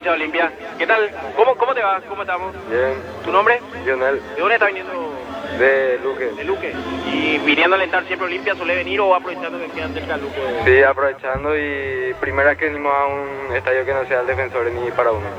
hincha de Olimpia. ¿Qué tal? ¿Cómo te va? ¿Cómo estamos? Bien. ¿Tu nombre? Lionel. ¿De dónde está viniendo? De Luque. De Luque. ¿Y viniendo a alentar siempre Olimpia suele venir o aprovechando que quedan cerca de Luque? Sí, aprovechando y primera que venimos a un estadio que no sea el Defensor ni para uno.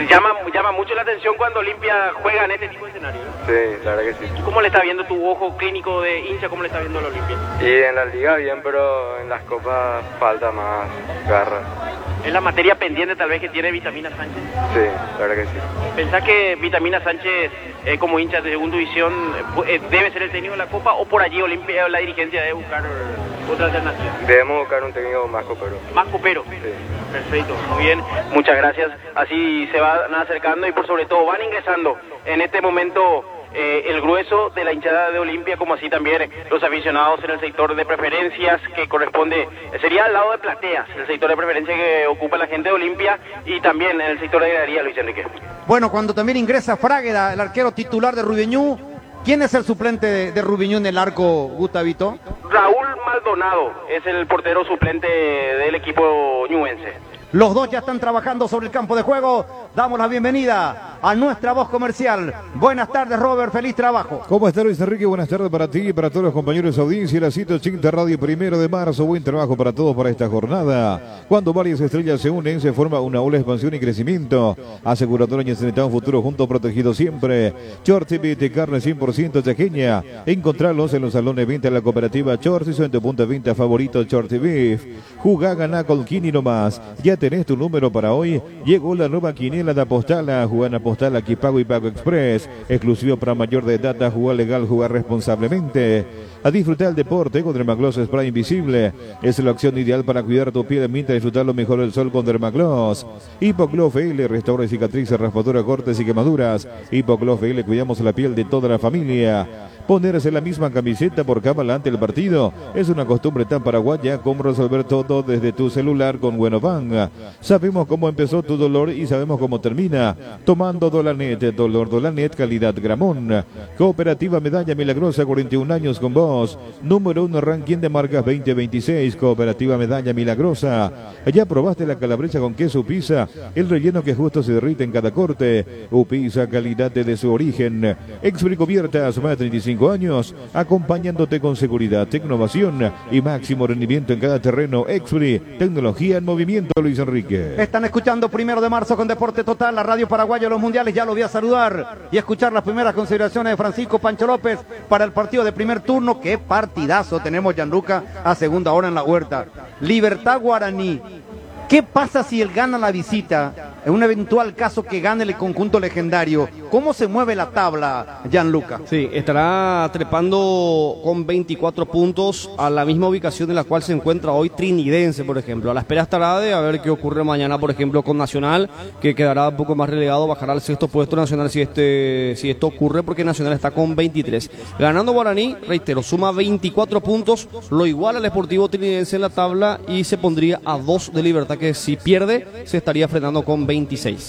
Llama mucho la atención cuando Olimpia juega en este tipo de escenario. Sí, la verdad que sí. ¿Cómo le está viendo tu ojo clínico de hincha? ¿Cómo le está viendo el Olimpia? Y en la liga bien, pero en las copas falta más garra. ¿Es la materia pendiente tal vez que tiene Vitamina Sánchez? Sí, la verdad que sí. ¿Pensás que Vitamina Sánchez, como hincha de segunda división, debe ser el técnico de la Copa o por allí Olimpia, la dirigencia debe buscar otra alternativa? Debemos buscar un técnico más copero. ¿Más copero? Sí. Perfecto, muy bien, muchas gracias. Así se van acercando y por sobre todo van ingresando en este momento el grueso de la hinchada de Olimpia, como así también los aficionados en el sector de preferencias que corresponde, sería al lado de plateas, el sector de preferencia que ocupa la gente de Olimpia, y también en el sector de gradería, Luis Enrique. Bueno, cuando también ingresa Frágueda, el arquero titular de Rubiñú, ¿quién es el suplente de Rubiñú en el arco, Gustavito? Raúl Maldonado es el portero suplente del equipo ñuense. Los dos ya están trabajando sobre el campo de juego. Damos la bienvenida a nuestra voz comercial. Buenas tardes, Robert. Feliz trabajo. ¿Cómo está, Luis Enrique? Buenas tardes para ti y para todos los compañeros de audiencia. La 180 Radio 1 de marzo. Buen trabajo para todos para esta jornada. Cuando varias estrellas se unen, se forma una ola de expansión y crecimiento. Aseguradora Ñecenetá, un futuro junto protegido siempre. Chorti de carne 100% chaqueña. Encontrarlos en los salones de venta de la cooperativa Chorti, en tu punto de venta favorito, Chorti Beef. Jugá, ganá con Kini nomás. Ya tenés tu número para hoy. Llegó la nueva quiniela de Apostala. Jugar Apostala, aquí Pago y Pago Express. Exclusivo para mayor de edad. Jugar legal, jugar responsablemente. A disfrutar el deporte con Dermagloss Spray Invisible. Es la opción ideal para cuidar tu piel mientras disfrutar lo mejor del sol con Dermagloss. Hipogloss L, restaura cicatrices, raspadura, cortes y quemaduras. Hipogloss L, cuidamos la piel de toda la familia. Ponerse la misma camiseta por cábala ante el partido es una costumbre tan paraguaya como resolver todo desde tu celular con Buenovan. Sabemos cómo empezó tu dolor y sabemos cómo termina. Tomando Dolanet, dolor Dolanet, calidad Gramón. Cooperativa Medalla Milagrosa, 41 años con vos. Número 1 ranking de marcas 2026. Cooperativa Medalla Milagrosa. ¿Ya probaste la calabresa con queso Upisa? El relleno que justo se derrite en cada corte. Upisa, calidad de su origen. Exbricobiertas, más de 35 años, acompañándote con seguridad, innovación y máximo rendimiento en cada terreno. Expri, tecnología en movimiento, Luis Enrique. Están escuchando 1 de marzo con Deporte Total, la radio paraguaya de los mundiales. Ya lo voy a saludar y escuchar las primeras consideraciones de Francisco Pancho López para el partido de primer turno. Qué partidazo tenemos, Gianluca, a segunda hora en la Huerta. Libertad Guaraní. ¿Qué pasa si él gana la visita? En un eventual caso que gane el conjunto legendario, ¿cómo se mueve la tabla, Gianluca? Sí, estará trepando con 24 puntos a la misma ubicación en la cual se encuentra hoy Trinidense, por ejemplo. A la espera estará de a ver qué ocurre mañana, por ejemplo, con Nacional, que quedará un poco más relegado, bajará al sexto puesto Nacional si esto ocurre, porque Nacional está con 23. Ganando Guaraní, reitero, suma 24 puntos, lo igual al Sportivo Trinidense en la tabla y se pondría a 2 de Libertad, que si pierde se estaría frenando con 26.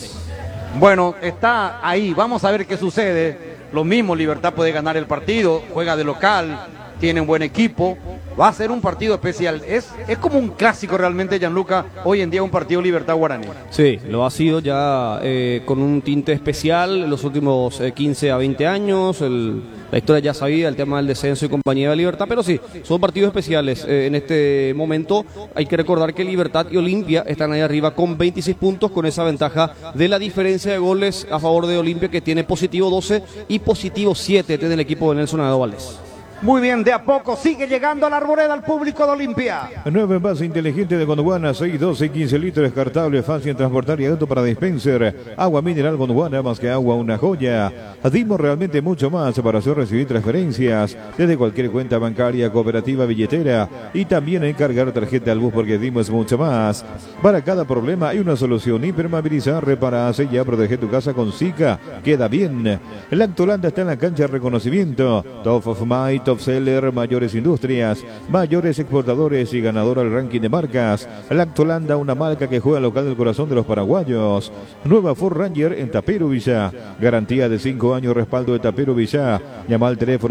Bueno, está ahí, vamos a ver qué sucede. Lo mismo, Libertad puede ganar el partido, juega de local, tiene un buen equipo, va a ser un partido especial. Es como un clásico realmente, Gianluca, hoy en día un partido Libertad Guaraní. Sí, lo ha sido ya con un tinte especial en los últimos 15 a 20 años. La historia ya sabía, el tema del descenso y compañía de Libertad, pero sí, son partidos especiales. En este momento hay que recordar que Libertad y Olimpia están ahí arriba con 26 puntos, con esa ventaja de la diferencia de goles a favor de Olimpia, que tiene positivo 12 y positivo 7 en el equipo de Nelson Alado Valdés. Muy bien, de a poco sigue llegando a la arboleda al público de Olimpia. Nuevo envase inteligente de Gondwana, 6, 12, 15 litros, descartable, fácil en transportar y auto para dispenser. Agua mineral Gondwana, más que agua, una joya. Dimos realmente mucho más para hacer recibir transferencias desde cualquier cuenta bancaria, cooperativa, billetera y también encargar tarjeta al bus, porque dimos mucho más. Para cada problema hay una solución: impermeabilizar, reparar, sellar, proteger tu casa con Zika. Queda bien. Lactolanda está en la cancha de reconocimiento. Top of Mind, Top Seller, mayores industrias, mayores exportadores y ganador al ranking de marcas. Lactolanda, una marca que juega local del corazón de los paraguayos. Nueva Ford Ranger en Tapero Villa. Garantía de 5 años, respaldo de Tapero Villa. Llama al teléfono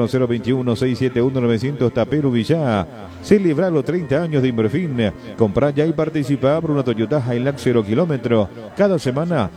021-671-900 Tapero Villa. Celebra los 30 años de Inverfin. Compra ya y participa por una Toyota Hilux 0 kilómetro. Cada semana